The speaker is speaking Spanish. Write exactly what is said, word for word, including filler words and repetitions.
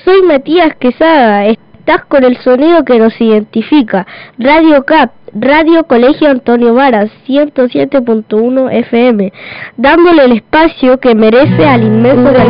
soy Matías Quesada, estás con el sonido que nos identifica, Radio C A P, Radio Colegio Antonio Varas, ciento siete punto uno F M, dándole el espacio que merece al inmenso